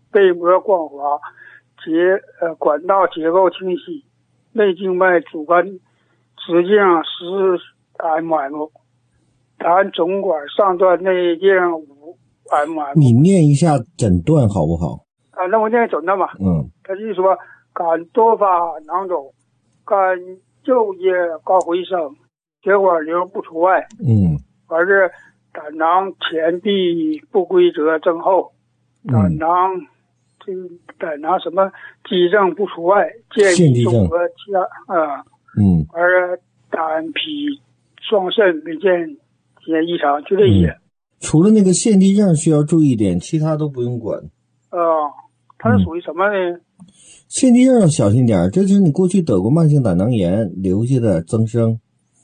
背膜光滑，管道结构清晰，内静脉主干直径10mm，胆总管上段内径5mm。 你念一下诊断好不好？ 那我念诊断吧。他就是说肝多发囊肿，肝右叶高回声，血管瘤不除外。完是胆囊前壁不规则增厚，胆囊什么积症不除外，建议综合完是胆脾双肾没见异常，就这些。 除了那个腺肌症需要注意点，其他都不用管。 它是属于什么呢？ 腺肌症要小心点，这就是你过去得过慢性胆囊炎留下的增生。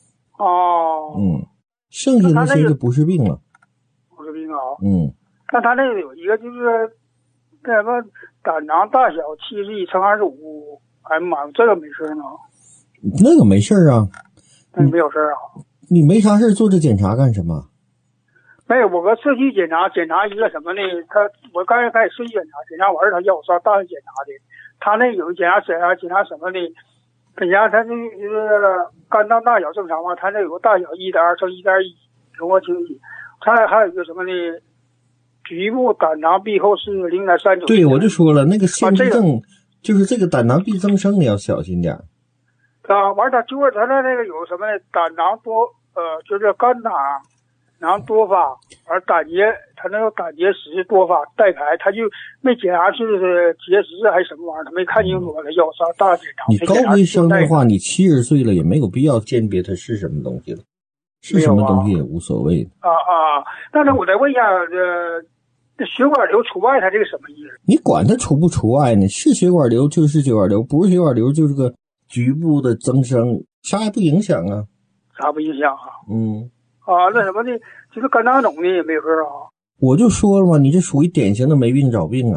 剩下那些就不是病了。 不是病啊。但它那个有一个就是什么胆囊大小71×25mm，这个没事吗？ 那个没事啊。 那没有事啊。 你没啥事做这检查干什么？ 没有，我个社区检查一个什么呢？我刚才开始社区检查完他要我上大医检查的。他那有检查什么呢？本来他就是肝脏大小正常嘛，他那有个大小1.2×1.1，容光清晰。他还有一个什么呢？局部胆囊壁厚是0.39。 对，我就说了，那个腺肌症就是这个胆囊壁增生，你要小心点。 完他就是他那个有什么呢？胆囊多就是肝囊多发，而他那个胆结石多发带排，他就没检查是结石还是什么玩意儿，他没看清楚，他要上大检查。 你高医生的话，你70岁了也没有必要鉴别它是什么东西了，是什么东西也无所谓的。 但是我再问一下，这血管瘤除外，它这个什么意思？ 你管它除不除外呢？是血管瘤就是血管瘤，不是血管瘤就是个局部的增生，啥也不影响啊。 啥不影响啊？那什么的，就是肝囊肿的也没事啊。我就说了嘛，你这属于典型的没病找病啊。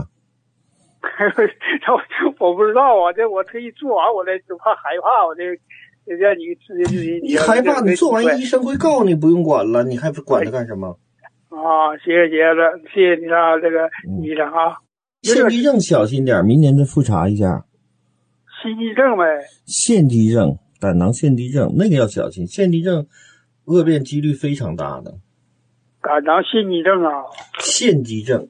我不知道啊，我特意做完，我就怕害怕，我让你害怕，你做完医生会告诉你不用管了，你还管它干什么？ 谢谢你啊，这个医生啊。 腺肌症小心点，明年再复查一下。 腺肌症呗。腺肌症，胆囊腺肌症那个要小心，腺肌症恶变几率非常大的。 胆囊腺肌症啊。 腺肌症。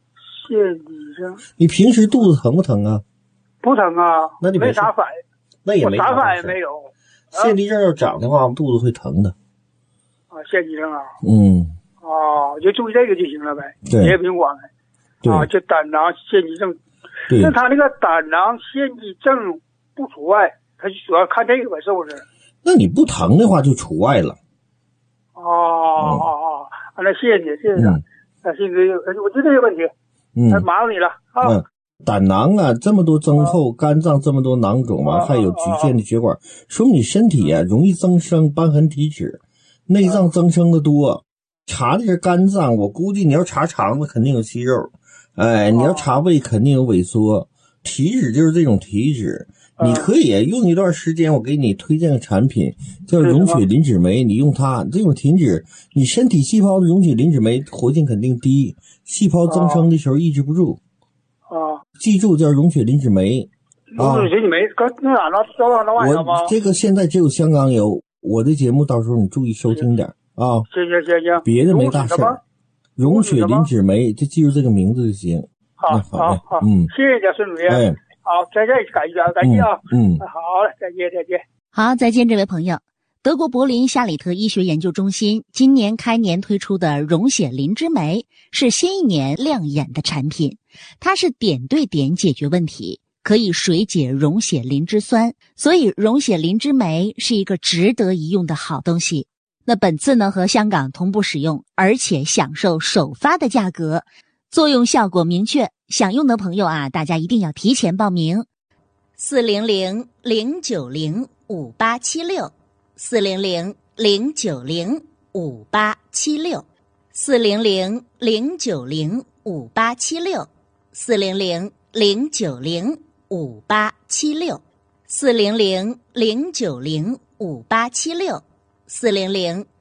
你平时肚子疼不疼啊？ 不疼啊。 那就没啥反应。 那也没啥反应没有。 腺肌症要长的话，肚子会疼的。 腺肌症啊。就注意这个就行了呗，别不用管了。就胆囊腺肌症。那他那个胆囊腺肌症不除外，他就主要看这个呗，是不是？ 那你不疼的话就除外了。 那谢谢你。那谢谢我就这个问题。麻烦你了啊。 胆囊啊这么多增厚，肝脏这么多囊肿啊，还有局限的血管，说明你身体啊容易增生瘢痕体脂，内脏增生的多。查的是肝脏，我估计你要查肠子肯定有息肉，你要查胃肯定有萎缩。体脂就是这种体脂，你可以用一段时间，我给你推荐个产品叫溶血磷脂酶，你用它，这种体脂，你身体细胞的溶血磷脂酶活性肯定低，细胞增生的时候抑制不住。记住叫溶血磷脂酶。 溶血磷脂酶那哪能招到那玩意儿吗？ 我这个现在只有香港有，我的节目到时候你注意收听点啊。 行， 别的没大事儿。溶血磷脂酶，就记住这个名字就行。 好，谢谢你，孙主任。好，再见，感谢啊。好嘞，再见。 好，再见，这位朋友。德国柏林夏里特医学研究中心今年开年推出的溶血磷脂酶是新一年亮眼的产品，它是点对点解决问题，可以水解溶血磷脂酸，所以溶血磷脂酶是一个值得一用的好东西。那本次呢和香港同步使用，而且享受首发的价格，作用效果明确，想用的朋友啊，大家一定要提前报名。400-090-5876 400-090-5876 400-090-5876 400-090-5876 400-090-5876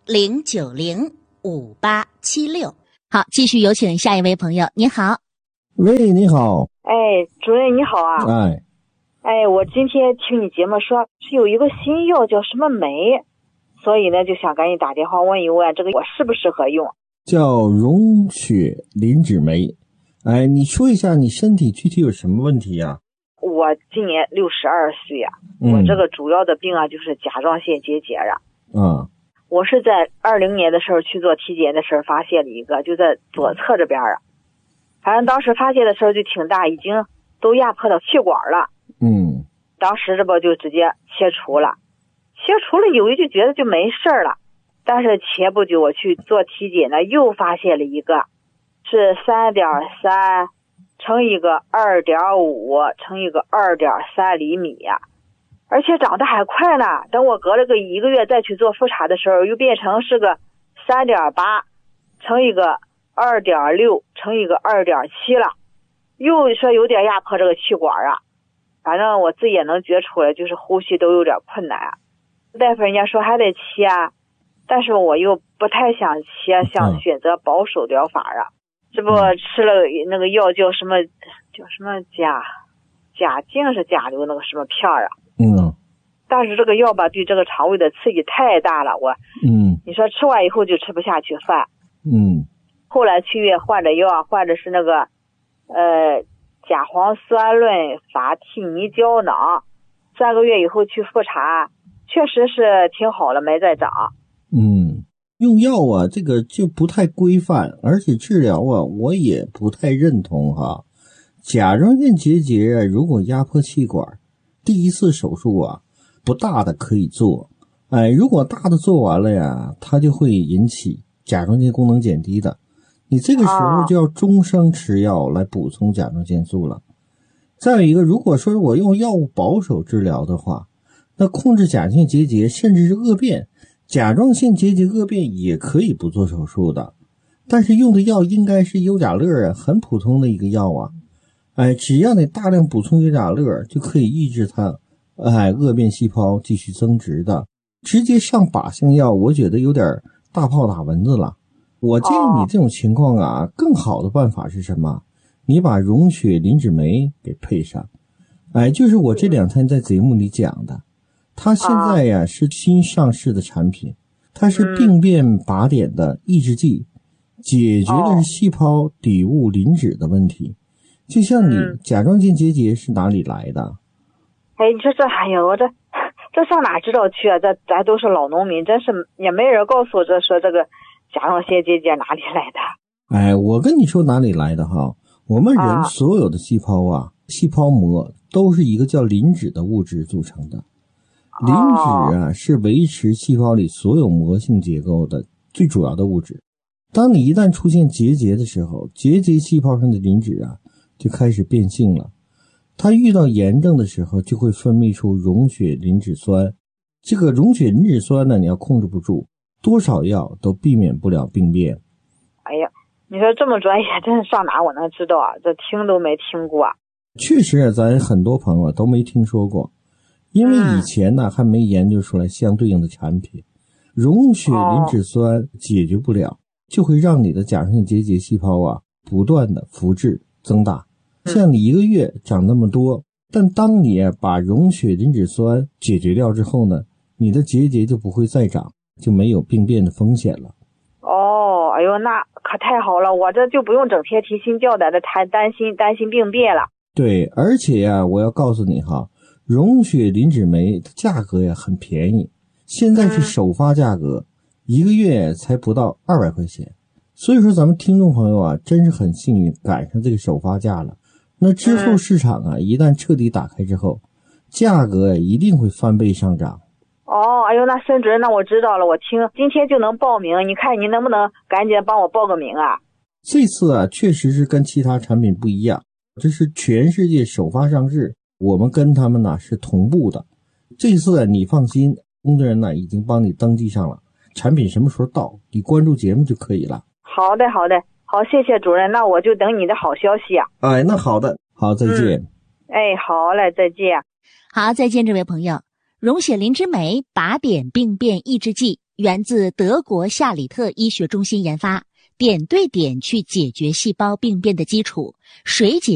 400-090-5876。好，继续有请下一位朋友。您好。 喂，你好。 哎，主任你好啊。我今天听你节目说是有一个新药叫什么酶，所以呢就想赶紧打电话问一问这个我适不适合用。 叫溶血磷脂酶。你说一下你身体具体有什么问题啊？ 我今年62岁啊，我这个主要的病啊就是甲状腺结节啊。我是在20年的时候去做体检的时候发现了一个，就在左侧这边啊。反正当时发现的时候就挺大，已经都压迫到气管了。当时这不就直接切除了以后就觉得就没事了。但是前不久我去做体检呢，又发现了一个是 3.3 乘一个 2.5 乘一个 2.3 厘米呀，而且长得还快呢。等我隔了个1个月再去做复查的时候，又变成是个 3.8 乘一个 2.6 乘一个 2.7 了，又说有点压迫这个气管啊。反正我自己也能觉出来，就是呼吸都有点困难。大夫人家说还得切啊，但是我又不太想切，想选择保守疗法啊。这不吃了那个药叫什么甲净是甲流那个什么片啊。但是这个药吧对这个肠胃的刺激太大了，你说吃完以后就吃不下去饭。后来去医院换的药，换的是那个甲磺酸论法替尼胶囊，3个月以后去复查，确实是挺好了，没再长。 用药啊，这个就不太规范，而且治疗啊，我也不太认同哈。甲状腺结节啊，如果压迫气管，第一次手术啊，不大的可以做，如果大的做完了呀，它就会引起甲状腺功能减低的。你这个时候就要终生吃药来补充甲状腺素了。再有一个，如果说我用药物保守治疗的话，那控制甲状腺结节甚至是恶变，甲状腺结节恶变也可以不做手术的。但是用的药应该是优甲乐啊，很普通的一个药啊。只要你大量补充优甲乐，就可以抑制它恶变细胞继续增殖的。直接上靶向药，我觉得有点大炮打蚊子了。我建议你这种情况啊，更好的办法是什么？你把溶血磷脂酶给配上。就是我这2天在节目里讲的，它现在呀是新上市的产品，它是病变靶点的抑制剂，解决的是细胞底物磷脂的问题。就像你甲状腺结节是哪里来的？ 你说这我这上哪知道去啊？咱都是老农民，真是也没人告诉我说这个甲状腺结节哪里来的。 我跟你说哪里来的哈。我们人所有的细胞啊，细胞膜都是一个叫磷脂的物质组成的。磷脂啊是维持细胞里所有膜性结构的最主要的物质。当你一旦出现结节的时候，结节细胞上的磷脂啊就开始变性了。它遇到炎症的时候就会分泌出溶血磷脂酸。这个溶血磷脂酸呢，你要控制不住，多少药都避免不了病变。 你说这么专业，真是上哪我能知道啊？这听都没听过。 确实咱很多朋友都没听说过，因为以前呢还没研究出来相对应的产品。溶血磷脂酸解决不了，就会让你的甲状腺结节细胞啊不断的复制增大。像你1个月长那么多，但当你把溶血磷脂酸解决掉之后呢，你的结节就不会再长，就没有病变的风险了。 那可太好了，我这就不用整天提心吊胆的担心病变了。 对，而且呀，我要告诉你哈，溶血磷脂酶的价格呀很便宜，现在是首发价格，1个月才不到200块钱。所以说咱们听众朋友啊，真是很幸运赶上这个首发价了。那之后市场啊，一旦彻底打开之后，价格一定会翻倍上涨。 那孙主任，那我知道了，我今天就能报名，你看您能不能赶紧帮我报个名啊？ 这次啊，确实是跟其他产品不一样，这是全世界首发上市，我们跟他们呢是同步的。这次你放心，工作人员呢已经帮你登记上了，产品什么时候到，你关注节目就可以了。 好的，好，谢谢主任，那我就等你的好消息啊。 那好的，好，再见。 好嘞，再见。 好，再见，这位朋友。溶血磷脂酶靶点病变抑制剂源自德国夏里特医学中心研发， 点对点去解决细胞病变的基础，水解